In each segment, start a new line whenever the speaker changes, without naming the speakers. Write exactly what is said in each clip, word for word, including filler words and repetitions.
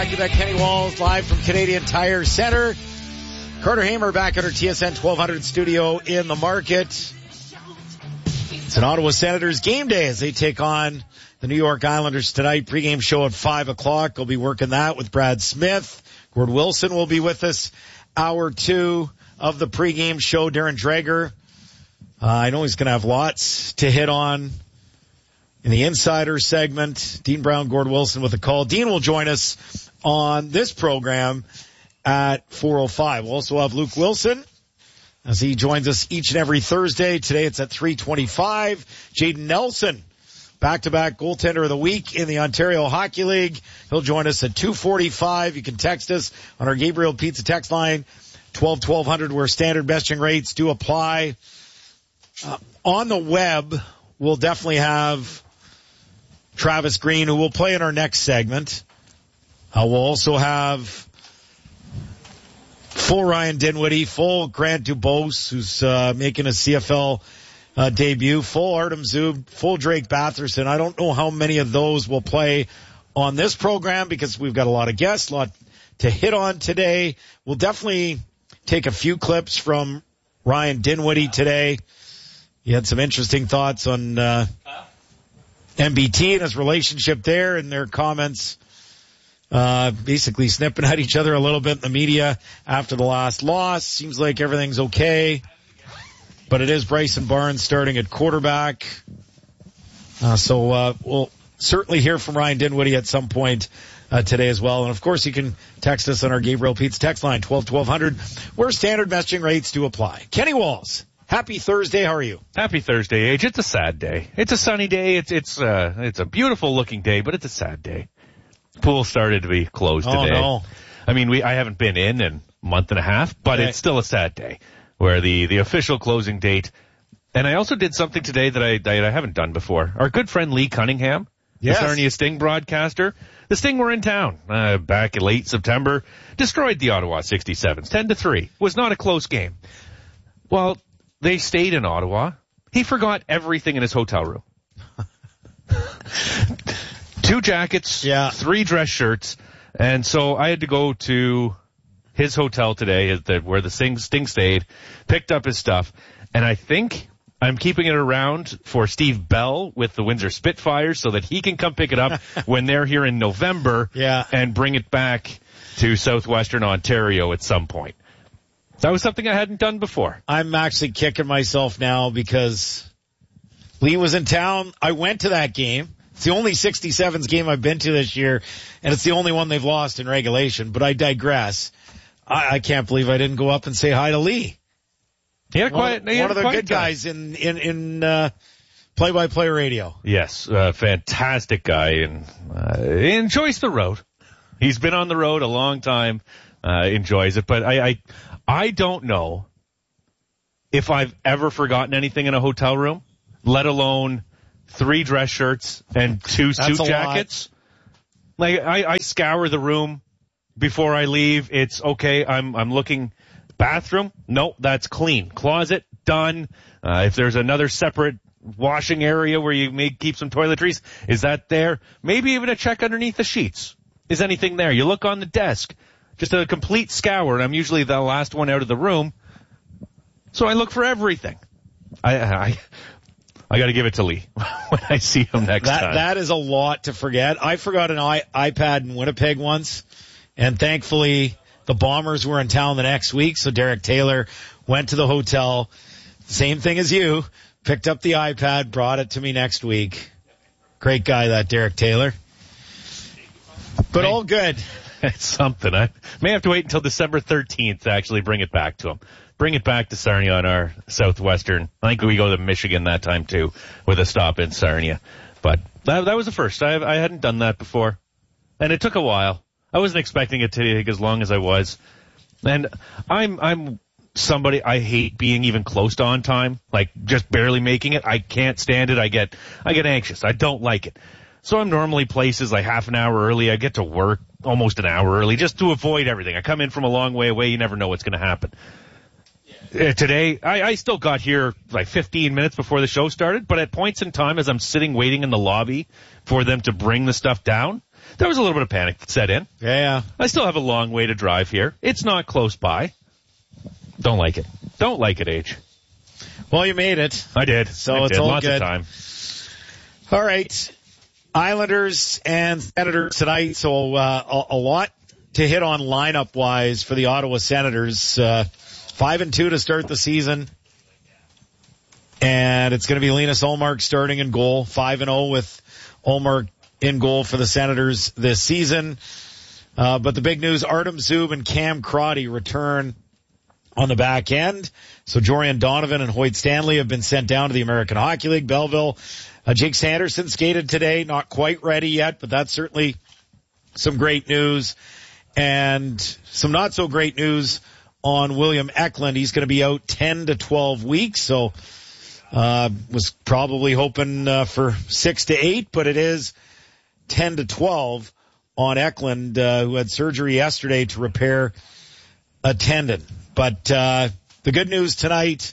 Hockey Bet, Kenny Walls, live from Canadian Tire Center. Carter Hamer back at our T S N twelve hundred studio in the market. It's an Ottawa Senators game day as they take on the New York Islanders tonight. Pre-game show at five o'clock. We'll be working that with Brad Smith. Gord Wilson will be with us. Hour two of the pre-game show. Darren Dreger. Uh, I know he's going to have lots to hit on in the Insider segment. Dean Brown, Gord Wilson with a call. Dean will join us on this program at four oh five. We'll also have Luke Wilson as he joins us each and every Thursday. Today it's at three twenty-five. Jaden Nelson, back-to-back goaltender of the week in the Ontario Hockey League. He'll join us at two forty-five. You can text us on our Gabriel Pizza text line, twelve twelve hundred, where standard messaging rates do apply. Uh, on the web, we'll definitely have Travis Green, who will play in our next segment. Uh, we'll also have full Ryan Dinwiddie, full Grant Dubose, who's uh, making a C F L uh, debut, full Artem Zub, full Drake Batherson. I don't know how many of those will play on this program because we've got a lot of guests, a lot to hit on today. We'll definitely take a few clips from Ryan Dinwiddie today. He had some interesting thoughts on uh, M B T and his relationship there and their comments. Uh, basically snipping at each other a little bit in the media after the last loss. Seems like everything's okay, but it is Bryson Barnes starting at quarterback. Uh, so, uh, we'll certainly hear from Ryan Dinwiddie at some point, uh, today as well. And of course you can text us on our Gabriel Pizza text line, twelve twelve hundred, where standard messaging rates do apply. Kenny Walls, happy Thursday. How are you?
Happy Thursday, Age. It's a sad day. It's a sunny day. It's, it's, uh, it's a beautiful looking day, but it's a sad day. Pool started to be closed
oh,
today.
No.
I mean, we I haven't been in in a month and a half, but
okay.
It's still a sad day where the, the official closing date. And I also did something today that I, that I haven't done before. Our good friend Lee Cunningham,
yes.
the Sarnia Sting broadcaster. The Sting were in town uh, back in late September, destroyed the Ottawa sixty-sevens, ten to three. Was not a close game. Well, they stayed in Ottawa. He forgot everything in his hotel room. Two jackets,
yeah.
three dress shirts, and so I had to go to his hotel today where the Sting, Sting stayed, picked up his stuff, and I think I'm keeping it around for Steve Bell with the Windsor Spitfires so that he can come pick it up when they're here in November
yeah.
and bring it back to southwestern Ontario at some point. That was something I hadn't done before.
I'm actually kicking myself now because Lee was in town. I went to that game. It's the only sixty-sevens game I've been to this year, and it's the only one they've lost in regulation, but I digress. I, I can't believe I didn't go up and say hi to Lee.
Yeah, quite.
One, one of the good guys in, in, in, uh, play-by-play radio.
Yes, uh, fantastic guy, and, uh, he enjoys the road. He's been on the road a long time, uh, enjoys it, but I, I, I don't know if I've ever forgotten anything in a hotel room, let alone three dress shirts and two suit jackets. Lot. Like I, I scour the room before I leave. It's okay. I'm I'm looking. Bathroom? No, that's clean. Closet? Done. Uh, if there's another separate washing area where you may keep some toiletries, is that there? Maybe even a check underneath the sheets. Is anything there? You look on the desk. Just a complete scour, and I'm usually the last one out of the room. So I look for everything. I I, I got to give it to Lee when I see him next
that,
time.
That is a lot to forget. I forgot an I, iPad in Winnipeg once, and thankfully the Bombers were in town the next week, so Derek Taylor went to the hotel. Same thing as you. Picked up the iPad, brought it to me next week. Great guy, that Derek Taylor. But all good.
It's something. I may have to wait until December thirteenth to actually bring it back to him. Bring it back to Sarnia on our southwestern. I think we go to Michigan that time too, with a stop in Sarnia. But that, that was the first. I, I hadn't done that before. And it took a while. I wasn't expecting it to take as long as I was. And I'm, I'm somebody, I hate being even close to on time, like just barely making it. I can't stand it. I get, I get anxious. I don't like it. So I'm normally places like half an hour early. I get to work almost an hour early just to avoid everything. I come in from a long way away. You never know what's going to happen. Uh, today, I, I still got here like fifteen minutes before the show started, but at points in time as I'm sitting waiting in the lobby for them to bring the stuff down, there was a little bit of panic that set in.
Yeah.
I still have a long way to drive here. It's not close by. Don't like it. Don't like it, H.
Well, you made it.
I did.
So
I
it's
did.
all
Lots
good.
of time.
All right. Islanders and Senators tonight. So uh, a, a lot to hit on lineup-wise for the Ottawa Senators. Uh, five and two to start the season. And it's going to be Linus Ullmark starting in goal. Five and oh with Ullmark in goal for the Senators this season. Uh, but the big news, Artem Zub and Cam Crotty return on the back end. So Jorian Donovan and Hoyt Stanley have been sent down to the American Hockey League. Belleville, uh, Jake Sanderson skated today, not quite ready yet, but that's certainly some great news. And some not so great news on William Eklund. He's going to be out ten to twelve weeks. So, uh, was probably hoping, uh, for six to eight, but it is ten to twelve on Eklund, uh, who had surgery yesterday to repair a tendon. But, uh, the good news tonight,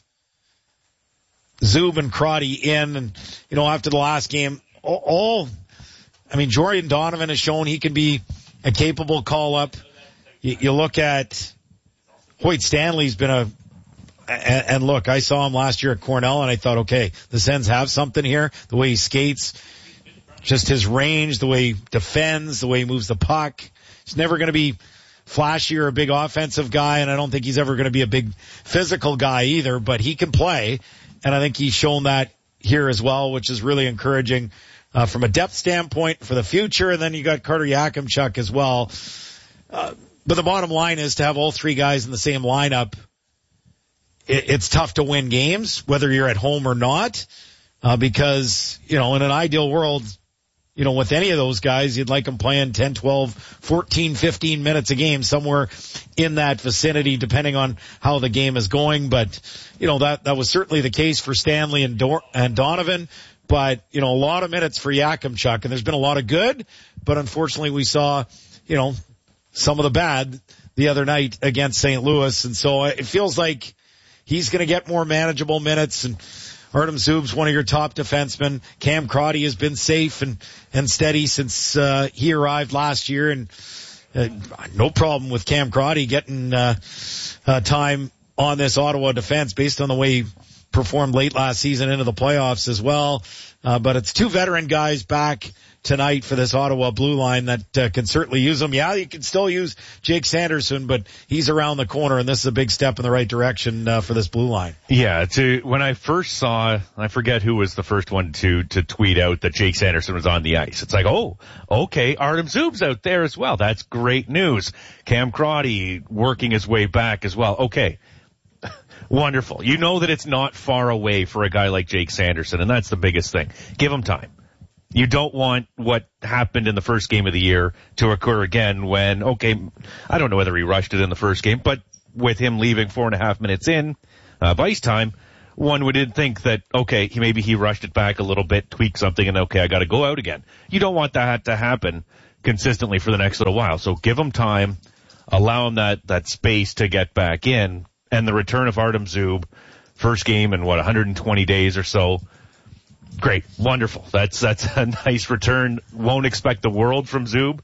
Zub and Crotty in, and, you know, after the last game, all, all I mean, Jorian Donovan has shown he can be a capable call-up. You, you look at Hoyt Stanley's been a, and, and look, I saw him last year at Cornell, and I thought, okay, the Sens have something here. The way he skates, just his range, the way he defends, the way he moves the puck. He's never going to be flashy or a big offensive guy, and I don't think he's ever going to be a big physical guy either, but he can play, and I think he's shown that here as well, which is really encouraging uh, from a depth standpoint for the future. And then you got Carter Yakimchuk as well. Uh, but the bottom line is to have all three guys in the same lineup. It, it's tough to win games, whether you're at home or not, uh, because, you know, in an ideal world, you know, with any of those guys, you'd like them playing ten, twelve, fourteen, fifteen minutes a game, somewhere in that vicinity, depending on how the game is going. But, you know, that, that was certainly the case for Stanley and, Dor- and Donovan. But, you know, a lot of minutes for Yakimchuk, and there's been a lot of good, but unfortunately we saw, you know, some of the bad the other night against Saint Louis. And so it feels like he's going to get more manageable minutes, and Artem Zub's one of your top defensemen. Cam Crotty has been safe and, and steady since, uh, he arrived last year, and, uh, no problem with Cam Crotty getting, uh, uh, time on this Ottawa defense based on the way he performed late last season into the playoffs as well. Uh, but it's two veteran guys back tonight for this Ottawa blue line that uh, can certainly use them. Yeah, you can still use Jake Sanderson, but he's around the corner, and this is a big step in the right direction uh, for this blue line.
Yeah, to when I first saw, I forget who was the first one to to tweet out that Jake Sanderson was on the ice. It's like, oh, okay, Artem Zub's out there as well. That's great news. Cam Crotty working his way back as well. Okay. Wonderful. You know that it's not far away for a guy like Jake Sanderson, and that's the biggest thing. Give him time. You don't want what happened in the first game of the year to occur again when, okay, I don't know whether he rushed it in the first game, but with him leaving four and a half minutes in uh, of ice time, one would think that, okay, he, maybe he rushed it back a little bit, tweaked something, and okay, I got to go out again. You don't want that to happen consistently for the next little while. So give him time, allow him that, that space to get back in, and the return of Artem Zub, first game in, what, one hundred twenty days or so. Great. Wonderful. That's that's a nice return. Won't expect the world from Zub.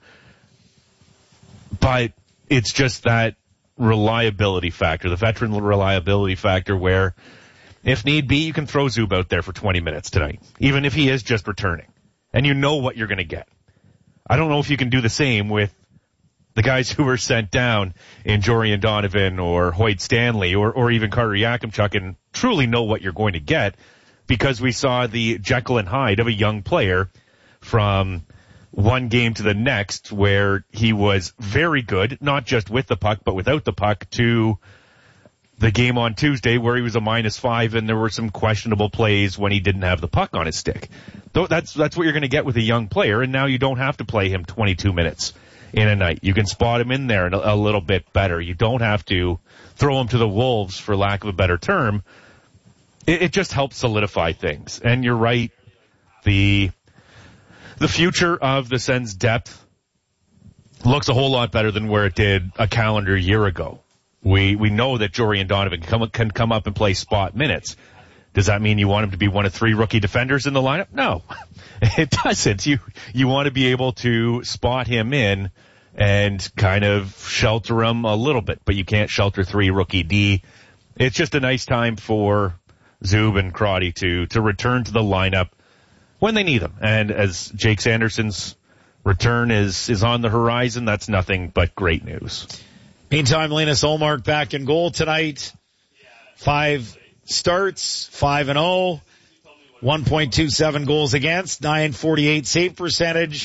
But it's just that reliability factor, the veteran reliability factor where, if need be, you can throw Zub out there for twenty minutes tonight, even if he is just returning. And you know what you're going to get. I don't know if you can do the same with the guys who were sent down in Jorian Donovan or Hoyt Stanley or, or even Carter Yakimchuk and truly know what you're going to get, because we saw the Jekyll and Hyde of a young player from one game to the next where he was very good, not just with the puck, but without the puck, to the game on Tuesday where he was a minus five and there were some questionable plays when he didn't have the puck on his stick. That's, that's what you're going to get with a young player, and now you don't have to play him twenty-two minutes in a night. You can spot him in there a, a little bit better. You don't have to throw him to the wolves, for lack of a better term. It, it just helps solidify things. And you're right, the the future of the Sens' depth looks a whole lot better than where it did a calendar year ago. We we know that Jorian Donovan can come, can come up and play spot minutes. Does that mean you want him to be one of three rookie defenders in the lineup? No, it doesn't. You, you want to be able to spot him in and kind of shelter him a little bit, but you can't shelter three rookie D. It's just a nice time for Zub and Crotty to, to return to the lineup when they need them. And as Jake Sanderson's return is, is on the horizon, that's nothing but great news.
Meantime, Linus Ullmark back in goal tonight. Five starts, five and oh, one point two seven goals against, nine forty-eight save percentage,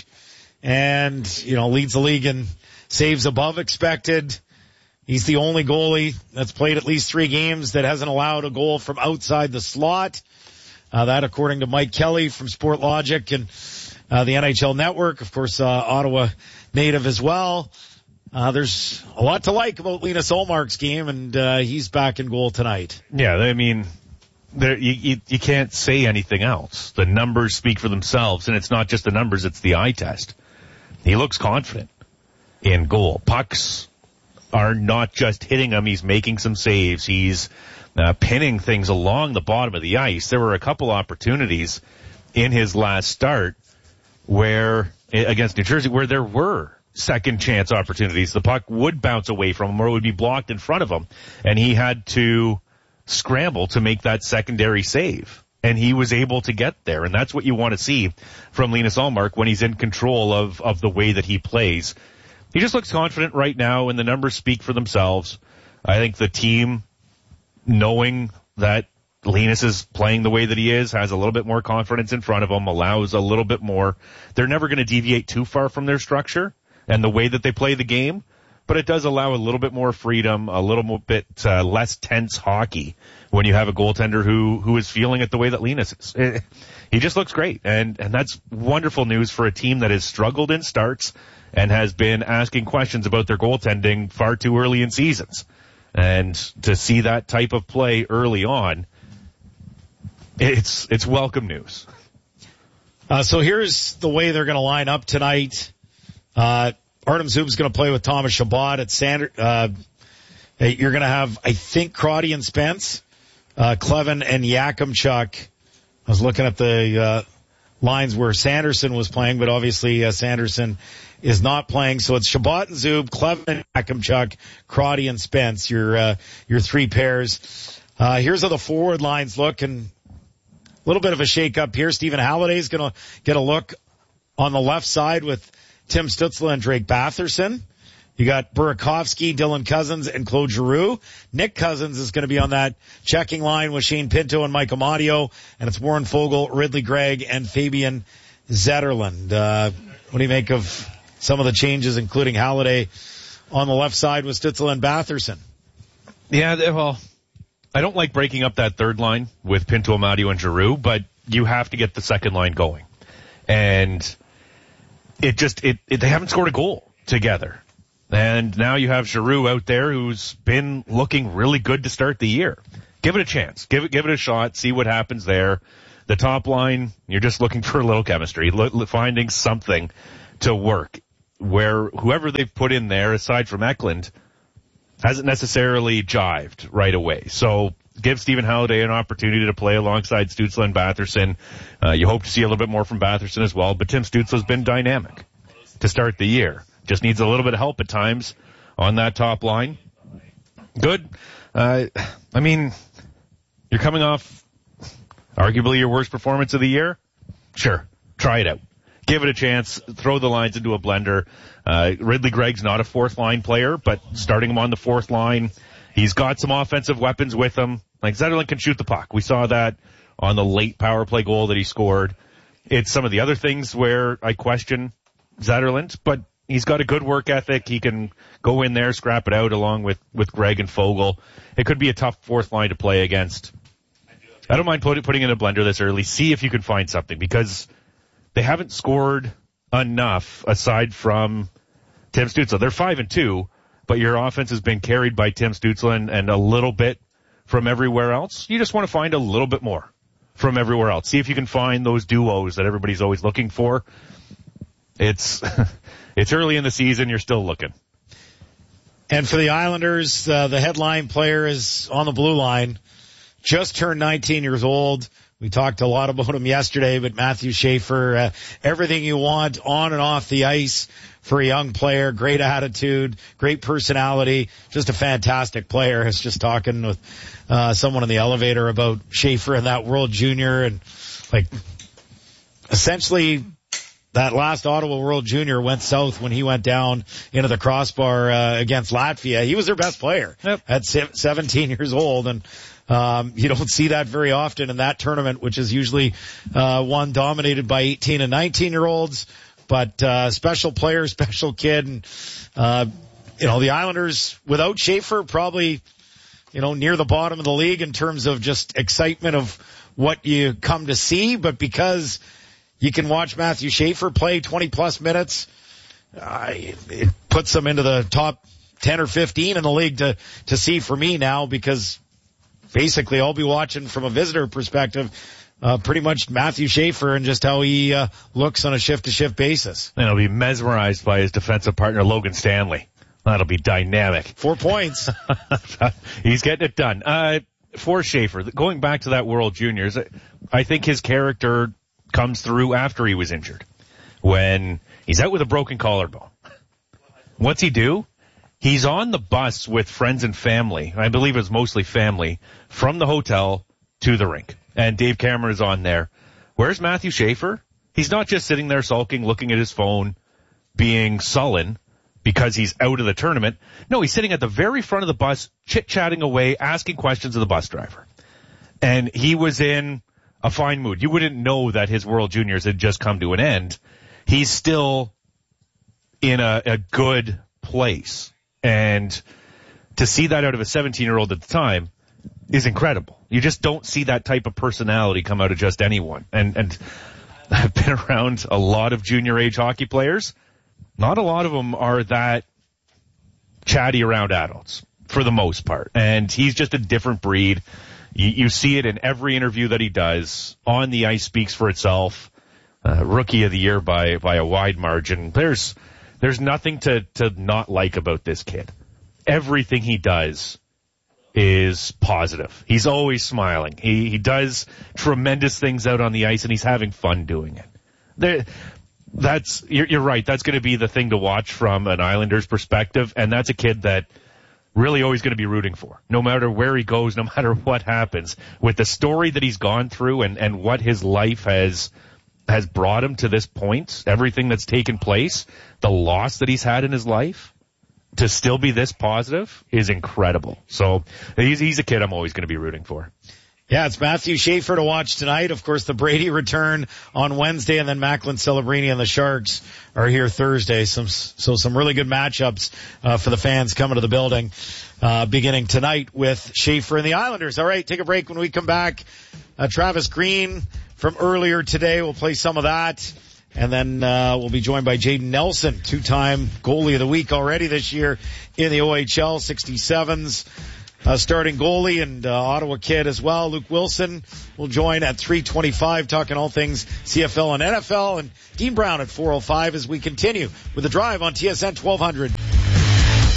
and, you know, leads the league in saves above expected. He's the only goalie that's played at least three games that hasn't allowed a goal from outside the slot. Uh, that according to Mike Kelly from Sportlogic and uh, the N H L Network. Of course, uh, Ottawa native as well. Uh, there's a lot to like about Linus Ullmark's game, and uh, he's back in goal tonight.
Yeah, I mean, there, you, you, you can't say anything else. The numbers speak for themselves, and it's not just the numbers, it's the eye test. He looks confident in goal. Pucks are not just hitting him, he's making some saves. He's uh, pinning things along the bottom of the ice. There were a couple opportunities in his last start where, against New Jersey, where there were second chance opportunities. The puck would bounce away from him or it would be blocked in front of him, and he had to scramble to make that secondary save. And he was able to get there, and that's what you want to see from Linus Ullmark when he's in control of, of the way that he plays. He just looks confident right now, and the numbers speak for themselves. I think the team, knowing that Linus is playing the way that he is, has a little bit more confidence in front of him, allows a little bit more. They're never going to deviate too far from their structure and the way that they play the game, but it does allow a little bit more freedom, a little bit uh, less tense hockey when you have a goaltender who who is feeling it the way that Linus is. It, he just looks great, and and that's wonderful news for a team that has struggled in starts and has been asking questions about their goaltending far too early in seasons. And to see that type of play early on, it's it's welcome news.
Uh, so here's the way they're going to line up tonight. Uh, Artem Zub's going to play with Thomas Chabot at Sander. Uh, you're going to have, I think, Crotty and Spence, uh, Clevin and Yakimchuk. I was looking at the uh, lines where Sanderson was playing, but obviously uh, Sanderson is not playing. So it's Chabot and Zub, Clevin and Yakimchuk, Crotty and Spence. Your uh, your three pairs. Uh, here's how the forward lines look, and a little bit of a shake up here. Stephen Halliday's going to get a look on the left side with Tim Stützle and Drake Batherson. You got Burakovsky, Dylan Cousins, and Claude Giroux. Nick Cousins is going to be on that checking line with Shane Pinto and Mike Amadio. And it's Warren Fogle, Ridley Gregg, and Fabian Zetterlund. Uh, what do you make of some of the changes, including Halliday on the left side with Stützle and Batherson?
Yeah, well, I don't like breaking up that third line with Pinto, Amadio, and Giroux, but you have to get the second line going. And it just, it, it they haven't scored a goal together. And now you have Giroux out there who's been looking really good to start the year. Give it a chance. Give it, give it a shot. See what happens there. The top line, you're just looking for a little chemistry, lo- finding something to work where whoever they've put in there, aside from Eklund, hasn't necessarily jived right away. So give Stephen Halliday an opportunity to play alongside Stützle and Batherson. Uh, you hope to see a little bit more from Batherson as well, but Tim Stützle's been dynamic to start the year. Just needs a little bit of help at times on that top line. Good. Uh, I mean, you're coming off arguably your worst performance of the year. Sure. Try it out. Give it a chance. Throw the lines into a blender. Uh, Ridley Gregg's not a fourth line player, but starting him on the fourth line, he's got some offensive weapons with him. Like Zetterlund can shoot the puck. We saw that on the late power play goal that he scored. It's some of the other things where I question Zetterlund, but he's got a good work ethic. He can go in there, scrap it out along with, with Gregg and Fogle. It could be a tough fourth line to play against. I don't mind put, putting in a blender this early. See if you can find something, because they haven't scored enough aside from Tim Stützle. They're five and two, but your offense has been carried by Tim Stützle and, and a little bit from everywhere else. You just want to find a little bit more from everywhere else. See if you can find those duos that everybody's always looking for. It's it's early in the season. You're still looking.
And for the Islanders, uh, the headline player is on the blue line. just turned nineteen years old. We talked a lot about him yesterday, but Matthew Schaefer, uh, everything you want on and off the ice for a young player, great attitude, great personality, just a fantastic player. I was just talking with uh, someone in the elevator about Schaefer and that World Junior, and like essentially that last Ottawa World Junior went south when he went down into the crossbar uh, against Latvia. He was their best player yep. at seventeen years old, and um, you don't see that very often in that tournament, which is usually uh, one dominated by eighteen and nineteen year olds. But uh, special player, special kid, and uh, you know the Islanders without Schaefer probably you know near the bottom of the league in terms of just excitement of what you come to see. But because you can watch Matthew Schaefer play twenty plus minutes, uh, it, it puts them into the top ten or fifteen in the league to to see for me now, because basically I'll be watching from a visitor perspective. Uh, pretty much Matthew Schaefer and just how he uh, looks on a shift-to-shift basis.
And he'll be mesmerized by his defensive partner, Logan Stanley. That'll be dynamic.
Four points.
He's getting it done. Uh, for Schaefer, going back to that World Juniors, I think his character comes through after he was injured. When he's out with a broken collarbone. What's he do? He's on the bus with friends and family. I believe it's mostly family, from the hotel to the rink. And Dave Cameron is on there. Where's Matthew Schaefer? He's not just sitting there sulking, looking at his phone, being sullen because he's out of the tournament. No, he's sitting at the very front of the bus, chit-chatting away, asking questions of the bus driver. And he was in a fine mood. You wouldn't know that his World Juniors had just come to an end. He's still in a, a good place. And to see that out of a seventeen-year-old at the time is incredible. You just don't see that type of personality come out of just anyone. And, and I've been around a lot of junior age hockey players. Not a lot of them are that chatty around adults for the most part. And he's just a different breed. You, you see it in every interview that he does. On the ice speaks for itself. Uh, rookie of the year by, by a wide margin. There's, there's nothing to, to not like about this kid. Everything he does is positive. He's always smiling. He he does tremendous things out on the ice, and he's having fun doing it. There, that's you're, you're right. That's going to be the thing to watch from an Islanders perspective, and that's a kid that really always going to be rooting for, no matter where he goes, no matter what happens. With the story that he's gone through and and what his life has has brought him to this point, everything that's taken place, the loss that he's had in his life, to still be this positive is incredible. So he's, he's a kid I'm always going to be rooting for.
Yeah, it's Matthew Schaefer to watch tonight. Of course, the Brady return on Wednesday, and then Macklin Celebrini and the Sharks are here Thursday. Some, so some really good matchups uh, for the fans coming to the building, uh, beginning tonight with Schaefer and the Islanders. All right, take a break. When we come back, uh, Travis Green from earlier today, we'll play some of that. And then uh we'll be joined by Jaden Nelson, two-time goalie of the week already this year in the O H L, sixty-sevens. Uh, starting goalie and uh, Ottawa kid as well. Luke Wilson will join at three twenty-five, talking all things C F L and N F L. And Dean Brown at four oh five as we continue with the drive on T S N twelve hundred.